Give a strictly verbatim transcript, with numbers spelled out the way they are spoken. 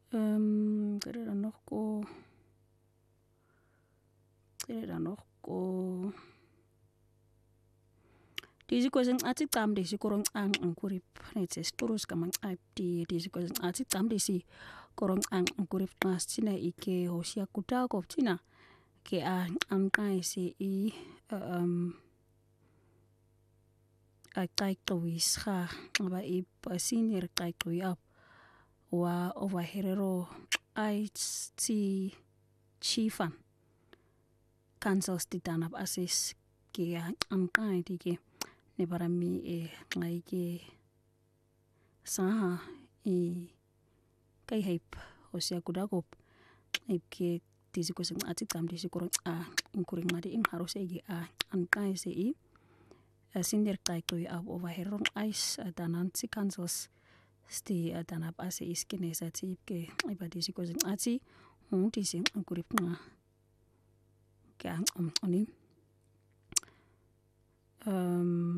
Um, ngicela nog ko ngicela nog ko Disi kwezi ncathi cam disi korong ang angkurip netse storus kamang aip di disi kwezi ncathi cam disi korong ang angkurip nas tina ike hosia kuda ko tina ke a angkai si i um a kai kwis kha ngaba i senior kai kwia wa over herero I T chiefan councils di tanap asis ke angkai di ke ne para mi e ngai ke saha i kai hype hosia kudakop ip ke disi ko sing ati tam disi korong a ingkuring ngadi ing harus ege a angkai se i sindir kai koi ab over herong ice danan si councils sti tanap ase iskine sa ti ke iba disi ko sing ati hung disi angkurip nga ke ang om onim um